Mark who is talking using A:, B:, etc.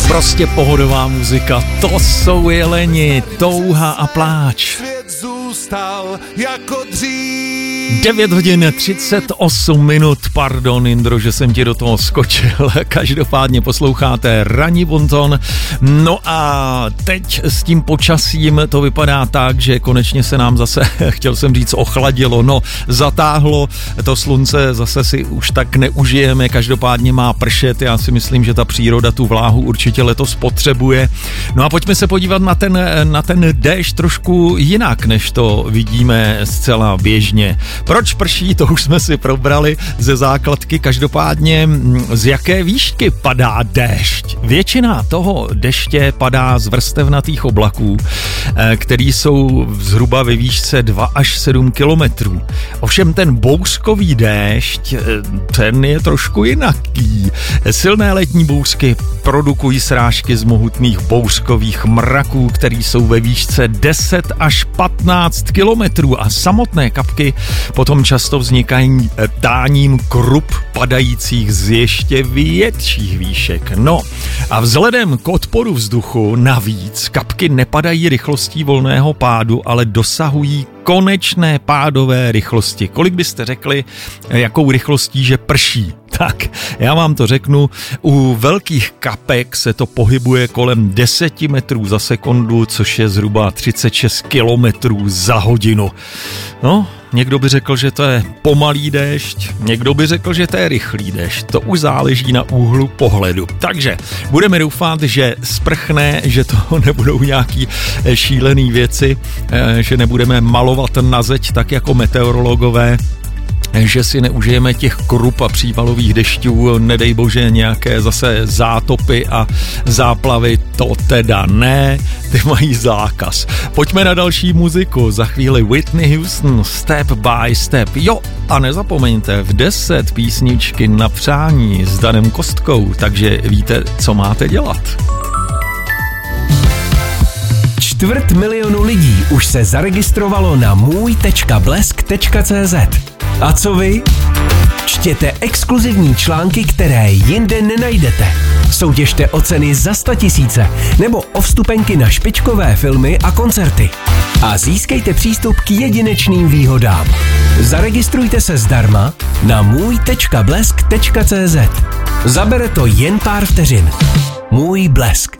A: Prostě pohodová muzika, to jsou jeleni, touha a pláč. 9 hodin 38 minut, pardon Indro, že jsem ti do toho skočil, každopádně posloucháte Ranní bonton. No a teď s tím počasím to vypadá tak, že konečně se nám zase, chtěl jsem říct ochladilo, no zatáhlo, to slunce zase si už tak neužijeme, každopádně má pršet, já si myslím, že ta příroda tu vláhu určitě letos potřebuje. No a pojďme se podívat na ten déšť trošku jinak, než to vidíme zcela běžně. Proč prší, to už jsme si probrali ze základky, každopádně z jaké výšky padá déšť? Většina toho deště padá z vrstevnatých oblaků, který jsou zhruba ve výšce 2 až 7 kilometrů. Ovšem ten bouřkový déšť, ten je trošku jinaký. Silné letní bouřky produkují srážky z mohutných bouřkových mraků, které jsou ve výšce 10 až 15 kilometrů a samotné kapky potom často vznikají táním krup padajících z ještě větších výšek. No a vzhledem k odporu vzduchu navíc kapky nepadají rychlostí volného pádu, ale dosahují konečné pádové rychlosti. Kolik byste řekli, jakou rychlostí, že prší? Tak, já vám to řeknu, u velkých kapek se to pohybuje kolem 10 metrů za sekundu, což je zhruba 36 kilometrů za hodinu. No, někdo by řekl, že to je pomalý déšť, někdo by řekl, že to je rychlý déšť. To už záleží na úhlu pohledu. Takže budeme doufat, že sprchne, že to nebudou nějaký šílený věci, že nebudeme malovat na zeď tak jako meteorologové, že si neužijeme těch krup a přívalových dešťů, nedej bože nějaké zase zátopy a záplavy, to teda ne, ty mají zákaz. Pojďme na další muziku, za chvíli Whitney Houston, Step by Step. Jo, a nezapomeňte, v 10 písničky na přání s Danem Kostkou, takže víte, co máte dělat.
B: 250 000 lidí už se zaregistrovalo na můj.blesk.cz. A co vy? Čtěte exkluzivní články, které jinde nenajdete. Soutěžte o ceny za 100 000 nebo o vstupenky na špičkové filmy a koncerty. A získejte přístup k jedinečným výhodám. Zaregistrujte se zdarma na můj.blesk.cz. Zabere to jen pár vteřin. Můj Blesk.